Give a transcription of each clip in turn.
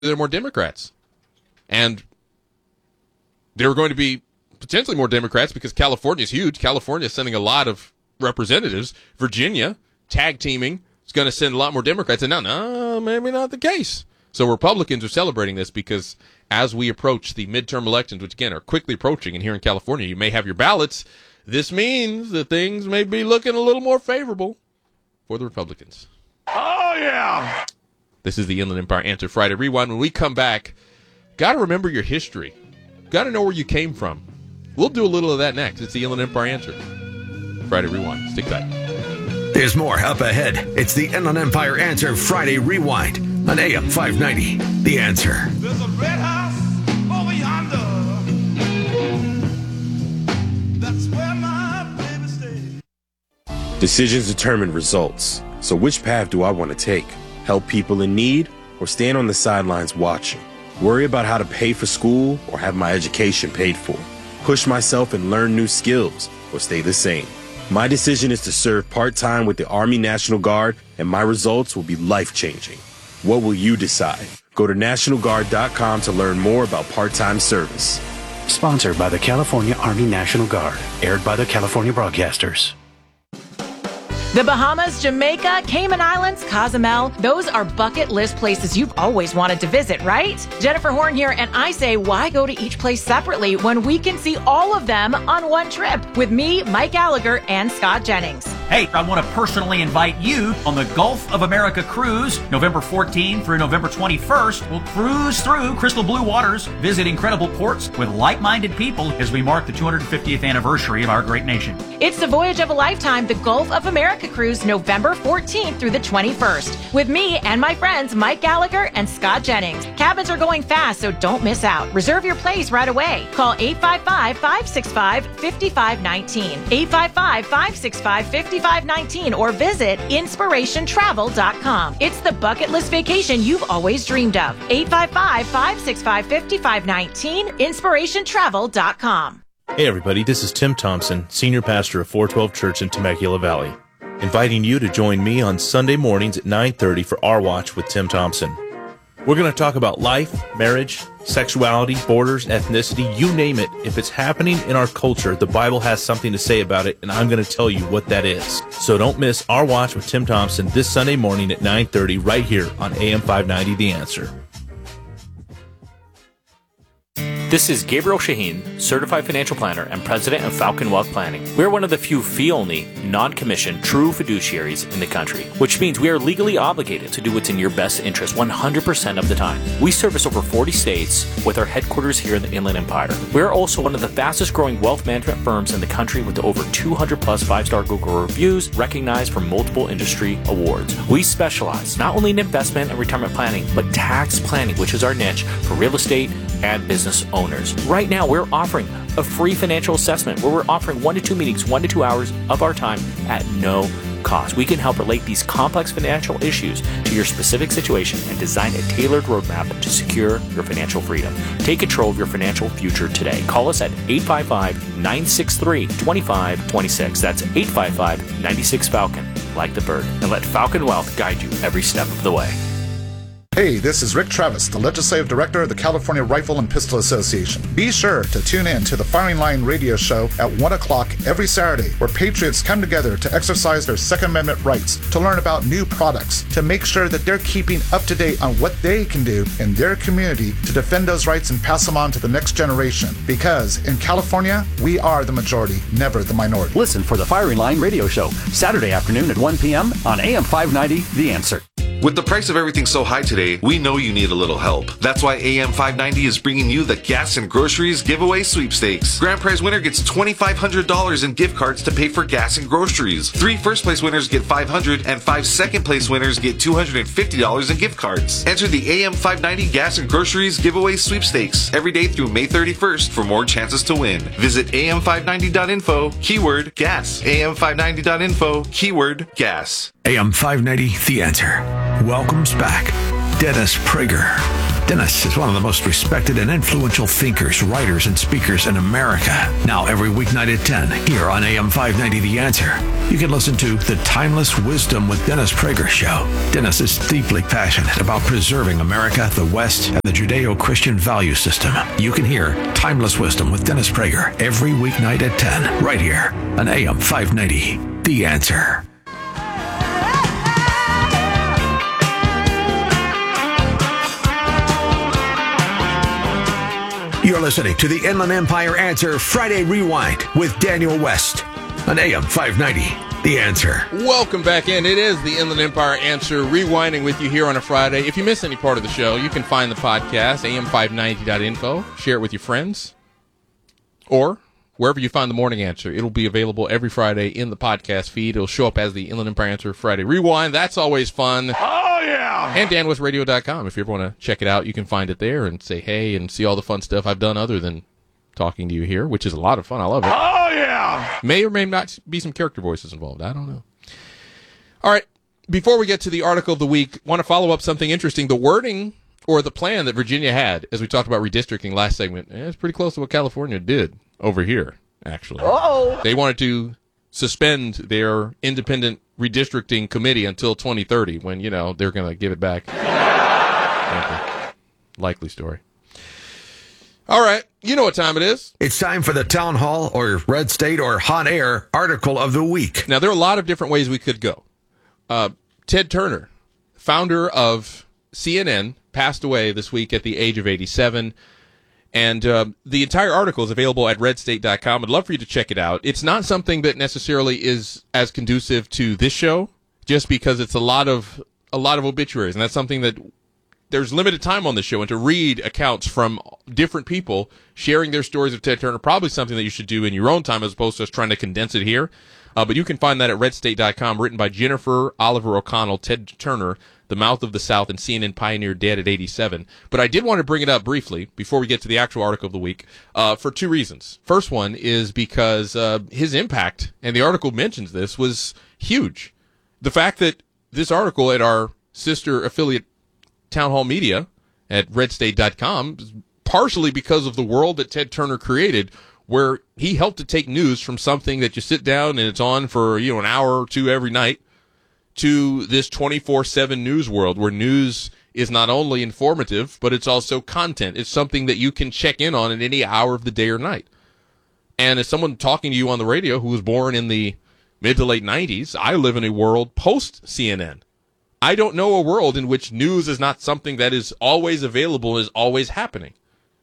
there are more Democrats. And there are going to be potentially more Democrats because California is huge. California is sending a lot of representatives. Virginia, tag teaming, is going to send a lot more Democrats. And now, no, maybe not the case. So Republicans are celebrating this because as we approach the midterm elections, which again are quickly approaching, and here in California you may have your ballots, this means that things may be looking a little more favorable for the Republicans. Oh, yeah. This is the Inland Empire Answer Friday Rewind. When we come back, got to remember your history. Got to know where you came from. We'll do a little of that next. It's the Inland Empire Answer Friday Rewind. Stick tight. There's more up ahead. It's the Inland Empire Answer Friday Rewind on AM 590. The Answer. There's a red house over yonder. That's where my baby stays. Decisions determine results. So which path do I want to take? Help people in need or stand on the sidelines watching? Worry about how to pay for school or have my education paid for? Push myself and learn new skills or stay the same? My decision is to serve part-time with the Army National Guard, and my results will be life-changing. What will you decide? Go to NationalGuard.com to learn more about part-time service. Sponsored by the California Army National Guard. Aired by the California Broadcasters. The Bahamas, Jamaica, Cayman Islands, Cozumel, those are bucket list places you've always wanted to visit, right? Jennifer Horn here, and I say, why go to each place separately when we can see all of them on one trip with me, Mike Gallagher, and Scott Jennings? Hey, I want to personally invite you on the Gulf of America cruise, November 14th through November 21st. We'll cruise through crystal blue waters, visit incredible ports with like-minded people as we mark the 250th anniversary of our great nation. It's the voyage of a lifetime, the Gulf of America cruise, November 14th through the 21st, with me and my friends Mike Gallagher and Scott Jennings. Cabins are going fast, so don't miss out. Reserve your place right away. Call 855-565-5519, 855-565-5519, or visit inspirationtravel.com. It's the bucket list vacation you've always dreamed of. 855-565-5519, inspirationtravel.com. Hey everybody, this is Tim Thompson, Senior Pastor of 412 Church in Temecula Valley, inviting you to join me on Sunday mornings at 9:30 for Our Watch with Tim Thompson. We're going to talk about life, marriage, sexuality, borders, ethnicity, you name it. If it's happening in our culture, the Bible has something to say about it, and I'm going to tell you what that is. So don't miss Our Watch with Tim Thompson this Sunday morning at 9:30 right here on AM 590 The Answer. This is Gabriel Shaheen, Certified Financial Planner and President of Falcon Wealth Planning. We're one of the few fee-only, non-commissioned, true fiduciaries in the country, which means we are legally obligated to do what's in your best interest 100% of the time. We service over 40 states with our headquarters here in the Inland Empire. We're also one of the fastest-growing wealth management firms in the country with over 200-plus five-star Google reviews recognized for multiple industry awards. We specialize not only in investment and retirement planning, but tax planning, which is our niche for real estate and business owners. Right now, we're offering a free financial assessment where we're offering 1 to 2 meetings, 1 to 2 hours of our time at no cost. We can help relate these complex financial issues to your specific situation and design a tailored roadmap to secure your financial freedom. Take control of your financial future today. Call us at 855-963-2526. That's 855-96-FALCON, like the bird, and let Falcon Wealth guide you every step of the way. Hey, this is Rick Travis, the Legislative Director of the California Rifle and Pistol Association. Be sure to tune in to the Firing Line radio show at 1 o'clock every Saturday, where patriots come together to exercise their Second Amendment rights, to learn about new products, to make sure that they're keeping up to date on what they can do in their community to defend those rights and pass them on to the next generation. Because in California, we are the majority, never the minority. Listen for the Firing Line radio show, Saturday afternoon at 1 p.m. on AM 590, The Answer. With the price of everything so high today, we know you need a little help. That's why AM 590 is bringing you the Gas and Groceries Giveaway Sweepstakes. Grand prize winner gets $2,500 in gift cards to pay for gas and groceries. 3 first place winners get $500 and 5 second place winners get $250 in gift cards. Enter the AM 590 Gas and Groceries Giveaway Sweepstakes every day through May 31st for more chances to win. Visit am590.info, keyword gas. am590.info, keyword gas. AM 590, The Answer. Welcomes back Dennis Prager. Dennis is one of the most respected and influential thinkers, writers, and speakers in America. Now every weeknight at 10 here on AM 590 The Answer. You can listen to The Timeless Wisdom with Dennis Prager Show. Dennis is deeply passionate about preserving America, the West, and the Judeo-Christian value system. You can hear Timeless Wisdom with Dennis Prager every weeknight at 10 right here on AM 590 The Answer. You're listening to the Inland Empire Answer Friday Rewind with Daniel West on AM 590, The Answer. Welcome back in. It is the Inland Empire Answer, rewinding with you here on a Friday. If you miss any part of the show, you can find the podcast, am590.info. Share it with your friends. Or wherever you find the Morning Answer. It'll be available every Friday in the podcast feed. It'll show up as the Inland Empire Answer Friday Rewind. That's always fun. Oh, yeah. And danwestradio.com. If you ever want to check it out, you can find it there and say hey and see all the fun stuff I've done other than talking to you here, which is a lot of fun. I love it. Oh, yeah. May or may not be some character voices involved. I don't know. All right. Before we get to the article of the week, want to follow up something interesting. The wording or the plan that Virginia had, as we talked about redistricting last segment, it's pretty close to what California did over here, actually. Uh-oh. They wanted to suspend their independent redistricting committee until 2030 when, they're going to give it back. Likely story. All right. You know what time it is. It's time for the Town Hall or Red State or Hot Air Article of the Week. Now, there are a lot of different ways we could go. Ted Turner, founder of CNN, passed away this week at the age of 87. And the entire article is available at redstate.com. I'd love for you to check it out. It's not something that necessarily is as conducive to this show, just because it's a lot of obituaries, and that's something that there's limited time on the show. And to read accounts from different people sharing their stories of Ted Turner, probably something that you should do in your own time as opposed to us trying to condense it here. But you can find that at redstate.com, written by Jennifer Oliver O'Connell, Ted Turner, the Mouth of the South, and CNN pioneer, dead at 87. But I did want to bring it up briefly before we get to the actual article of the week for two reasons. First one is because his impact, and the article mentions this, was huge. The fact that this article at our sister affiliate Town Hall Media at redstate.com is partially because of the world that Ted Turner created, where he helped to take news from something that you sit down and it's on for an hour or two every night, to this 24/7 news world where news is not only informative, but it's also content. It's something that you can check in on at any hour of the day or night. And as someone talking to you on the radio who was born in the mid to late 90s, I live in a world post-CNN. I don't know a world in which news is not something that is always available, is always happening.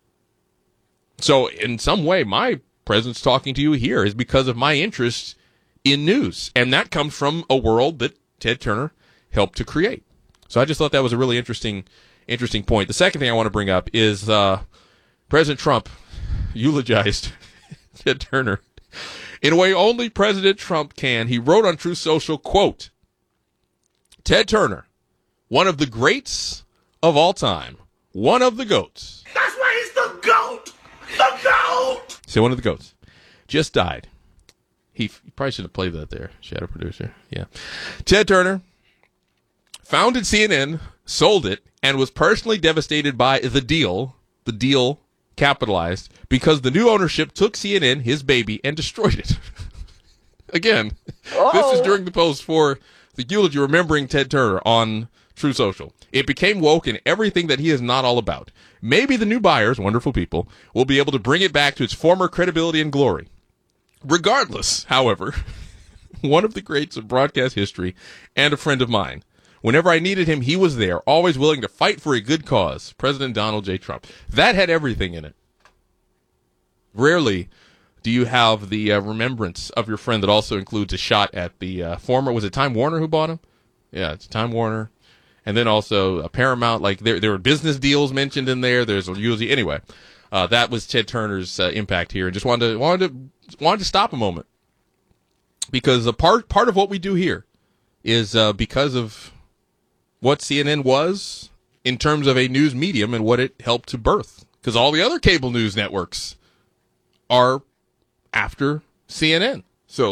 So in some way, my presence talking to you here is because of my interest in news. And that comes from a world that Ted Turner helped to create. So I just thought that was a really interesting point. The second thing I want to bring up is President Trump eulogized Ted Turner in a way only President Trump can. He wrote on Truth Social, quote, Ted Turner, one of the greats of all time, one of the GOATs. That's why he's the GOAT! The GOAT! So one of the GOATs just died. He probably should have played that there, shadow producer. Yeah. Ted Turner founded CNN, sold it, and was personally devastated by the deal capitalized, because the new ownership took CNN, his baby, and destroyed it. Again, This is during the post for the eulogy remembering Ted Turner on True Social. It became woke and everything that he is not all about. Maybe the new buyers, wonderful people, will be able to bring it back to its former credibility and glory. Regardless, however, one of the greats of broadcast history and a friend of mine. Whenever I needed him, he was there, always willing to fight for a good cause. President Donald J. Trump. That had everything in it. Rarely do you have the remembrance of your friend that also includes a shot at the former, was it Time Warner who bought him? Yeah, it's Time Warner. And then also a Paramount, like there were business deals mentioned in there. There's a UZ. Anyway, that was Ted Turner's impact here, and just wanted to stop a moment, because a part of what we do here is because of what CNN was in terms of a news medium and what it helped to birth. Because all the other cable news networks are after CNN. So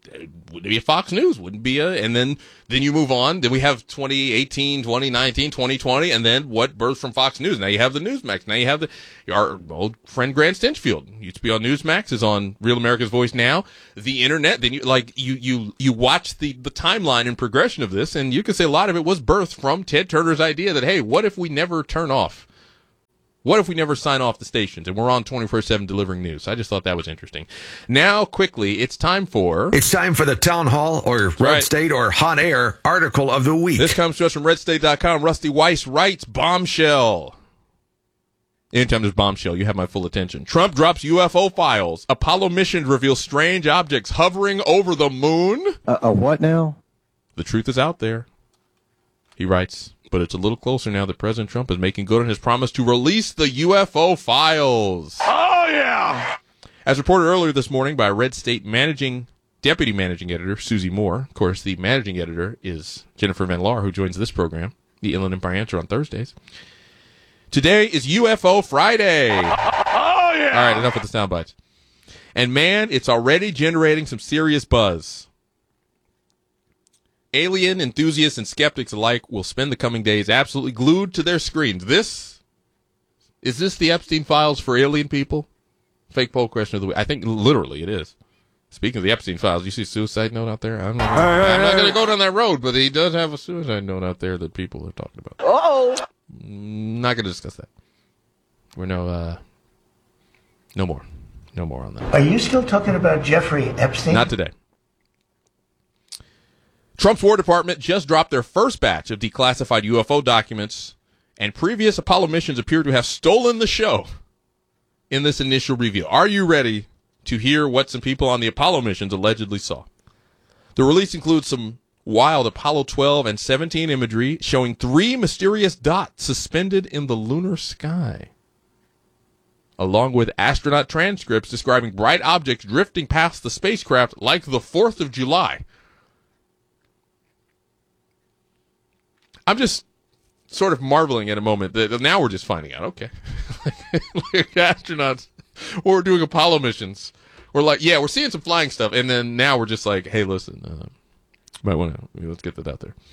wouldn't be a Fox News, wouldn't be and then you move on. Then we have 2018, 2019, 2020, and then what birthed from Fox News? Now you have the Newsmax. Now you have our old friend Grant Stinchfield. Used to be on Newsmax, is on Real America's Voice now. The internet. Then you watch the timeline and progression of this, and you could say a lot of it was birthed from Ted Turner's idea that, hey, what if we never turn off? What if we never sign off the stations and we're on 24/7 delivering news? I just thought that was interesting. Now, quickly, it's time for the Town Hall or Red State or Hot Air article of the week. This comes to us from RedState.com. Rusty Weiss writes, bombshell. Anytime there's bombshell, you have my full attention. Trump drops UFO files. Apollo mission reveals strange objects hovering over the moon. What now? The truth is out there, he writes. But it's a little closer now that President Trump is making good on his promise to release the UFO files. Oh, yeah! As reported earlier this morning by Red State Deputy Managing Editor Susie Moore. Of course, the Managing Editor is Jennifer Van Laar, who joins this program, the Inland Empire Answer, on Thursdays. Today is UFO Friday. Oh, yeah! All right, enough with the sound bites. And, man, it's already generating some serious buzz. Alien enthusiasts and skeptics alike will spend the coming days absolutely glued to their screens. Is this the Epstein files for alien people? Fake poll question of the week. I think literally it is. Speaking of the Epstein files, you see suicide note out there? I'm not going to go down that road, but he does have a suicide note out there that people are talking about. Uh-oh. Not going to discuss that. We're no more on that. Are you still talking about Jeffrey Epstein? Not today. Trump's War Department just dropped their first batch of declassified UFO documents, and previous Apollo missions appear to have stolen the show in this initial reveal. Are you ready to hear what some people on the Apollo missions allegedly saw? The release includes some wild Apollo 12 and 17 imagery showing 3 mysterious dots suspended in the lunar sky, along with astronaut transcripts describing bright objects drifting past the spacecraft like the 4th of July. I'm just sort of marveling at a moment that now we're just finding out, okay. Like astronauts, or we're doing Apollo missions. We're like, yeah, we're seeing some flying stuff, and then now we're just like, hey, listen, might want to, let's get that out there.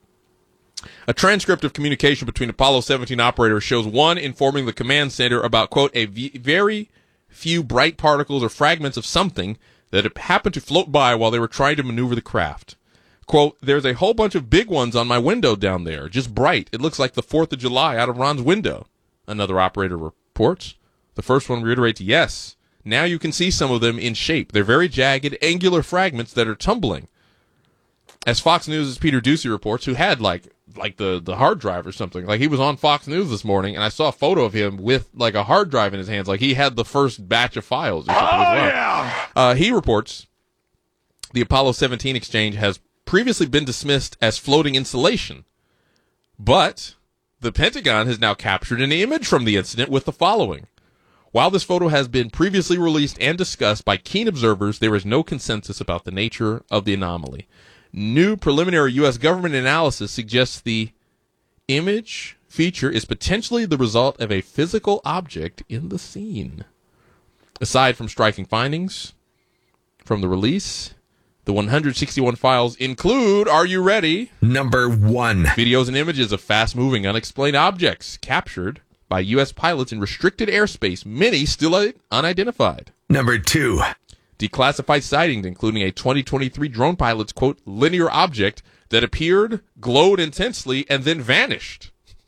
A transcript of communication between Apollo 17 operators shows one informing the command center about, quote, very few bright particles or fragments of something that happened to float by while they were trying to maneuver the craft. Quote, there's a whole bunch of big ones on my window down there, just bright. It looks like the 4th of July out of Ron's window. Another operator reports. The first one reiterates, yes. Now you can see some of them in shape. They're very jagged, angular fragments that are tumbling. As Fox News' Peter Ducey reports, who had like the hard drive or something. Like he was on Fox News this morning, and I saw a photo of him with like a hard drive in his hands. Like he had the first batch of files or something as well. Yeah! He reports the Apollo 17 exchange has previously been dismissed as floating insulation, but the Pentagon has now captured an image from the incident with the following. While this photo has been previously released and discussed by keen observers, there is no consensus about the nature of the anomaly. New preliminary U.S. government analysis suggests the image feature is potentially the result of a physical object in the scene. Aside from striking findings from the release, the 161 files include, are you ready? Number 1. Videos and images of fast-moving, unexplained objects captured by U.S. pilots in restricted airspace, many still unidentified. Number 2. Declassified sightings, including a 2023 drone pilot's, quote, linear object that appeared, glowed intensely, and then vanished.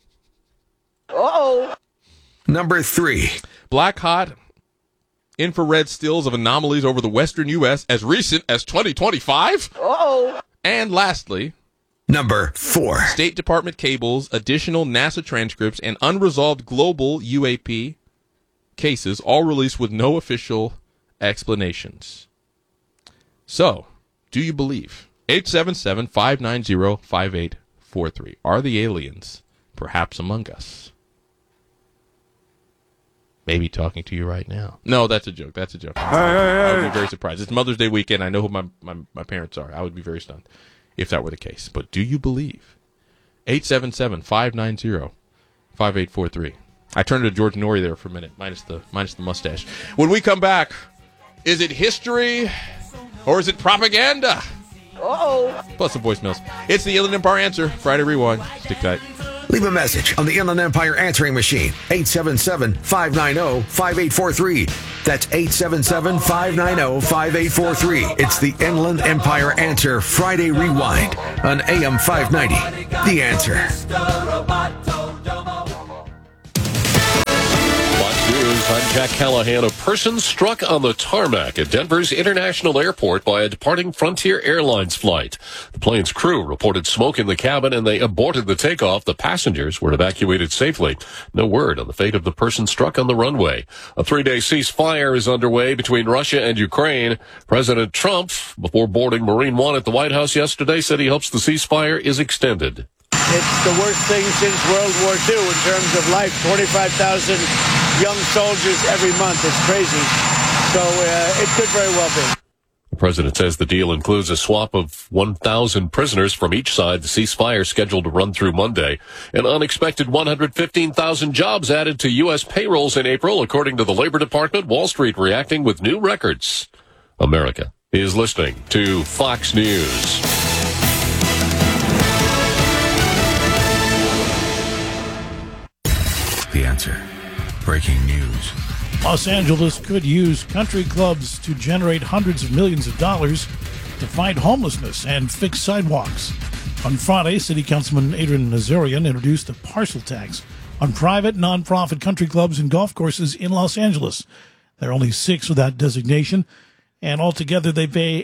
Uh-oh. Number 3. Black hot infrared stills of anomalies over the western U.S. as recent as 2025. Uh-oh. And lastly, Number 4. State Department cables, additional NASA transcripts, and unresolved global UAP cases, all released with no official explanations. So, do you believe? 877-590-5843. Are the aliens perhaps among us? Maybe talking to you right now. No, that's a joke. That's a joke. I would be very surprised. It's Mother's Day weekend. I know who my parents are. I would be very stunned if that were the case. But do you believe? 877-590-5843. I turned to George Norrie there for a minute, minus the mustache. When we come back, is it history Or is it propaganda? Uh-oh. Plus some voicemails. It's the Inland Empire Answer. Friday Rewind. Stick tight. Leave a message on the Inland Empire answering machine, 877-590-5843. That's 877-590-5843. It's the Inland Empire Answer Friday Rewind on AM 590. The Answer. News, I'm Jack Callahan. A person struck on the tarmac at Denver's International Airport by a departing Frontier Airlines flight. The plane's crew reported smoke in the cabin and they aborted the takeoff. The passengers were evacuated safely. No word on the fate of the person struck on the runway. A 3-day ceasefire is underway between Russia and Ukraine. President Trump, before boarding Marine One at the White House yesterday, said he hopes the ceasefire is extended. It's the worst thing since World War II in terms of life. 25,000 young soldiers every month. It's crazy. So it could very well be. The president says the deal includes a swap of 1,000 prisoners from each side. The ceasefire scheduled to run through Monday. An unexpected 115,000 jobs added to U.S. payrolls in April, according to the Labor Department. Wall Street reacting with new records. America is listening to Fox News. The Answer. Breaking news. Los Angeles could use country clubs to generate hundreds of millions of dollars to fight homelessness and fix sidewalks. On Friday, City Councilman Adrian Nazarian introduced a parcel tax on private nonprofit country clubs and golf courses in Los Angeles. There are only 6 with that designation, and altogether they pay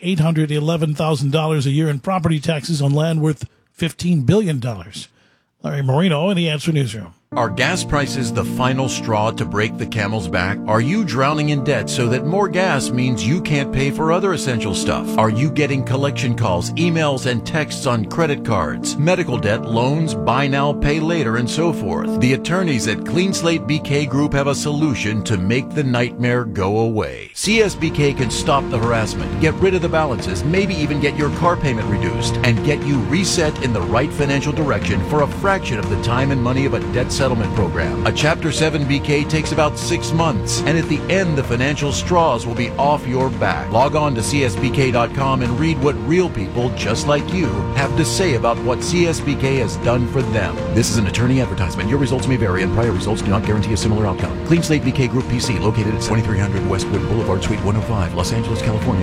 $811,000 a year in property taxes on land worth $15 billion. Larry Marino in the Answer Newsroom. Are gas prices the final straw to break the camel's back? Are you drowning in debt so that more gas means you can't pay for other essential stuff? Are you getting collection calls, emails, and texts on credit cards, medical debt, loans, buy now, pay later, and so forth? The attorneys at Clean Slate BK Group have a solution to make the nightmare go away. CSBK can stop the harassment, get rid of the balances, maybe even get your car payment reduced, and get you reset in the right financial direction for a fraction of the time and money of a debt settlement program. A Chapter 7 BK takes about 6 months, and at the end, the financial straws will be off your back. Log on to csbk.com and read what real people just like you have to say about what CSBK has done for them. This is an attorney advertisement. Your results may vary, and prior results do not guarantee a similar outcome. Clean Slate BK Group PC, located at 2300 Westwood Boulevard, Suite 105, Los Angeles, California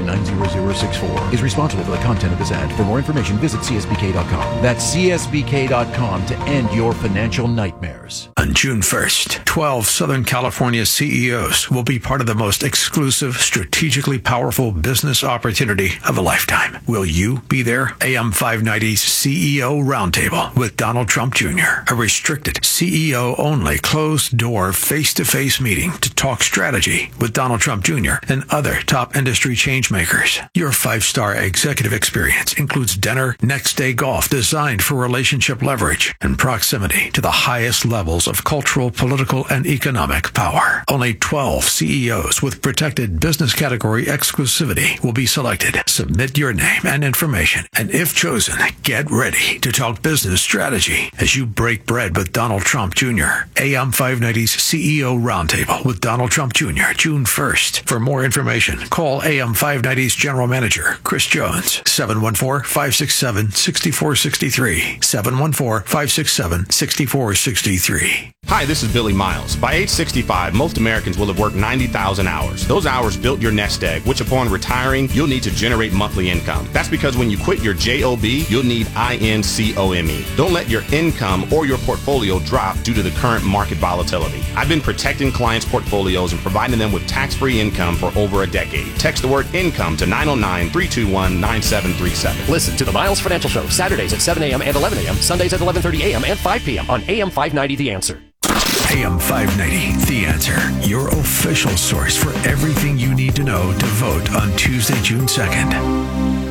90064, is responsible for the content of this ad. For more information, visit csbk.com. That's csbk.com to end your financial nightmares. On June 1st, 12 Southern California CEOs will be part of the most exclusive, strategically powerful business opportunity of a lifetime. Will you be there? AM 590's CEO Roundtable with Donald Trump Jr., a restricted CEO-only, closed-door, face-to-face meeting to talk strategy with Donald Trump Jr. and other top industry changemakers. Your 5-star executive experience includes dinner, next-day golf designed for relationship leverage and proximity to the highest levels of cultural, political, and economic power. Only 12 CEOs with protected business category exclusivity will be selected. Submit your name and information, and if chosen, get ready to talk business strategy as you break bread with Donald Trump Jr. AM 590's CEO Roundtable with Donald Trump Jr., June 1st. For more information, call AM 590's General Manager, Chris Jones, 714-567-6463, 714-567-6463. Hi, this is Billy Miles. By age 65, most Americans will have worked 90,000 hours. Those hours built your nest egg, which upon retiring, you'll need to generate monthly income. That's because when you quit your JOB, you'll need INCOME. Don't let your income or your portfolio drop due to the current market volatility. I've been protecting clients' portfolios and providing them with tax-free income for over a decade. Text the word income to 909-321-9737. Listen to the Miles Financial Show, Saturdays at 7 a.m. and 11 a.m., Sundays at 11:30 a.m. and 5 p.m. on AM 590 The Answer. AM 590, The Answer, your official source for everything you need to know to vote on Tuesday, June 2nd.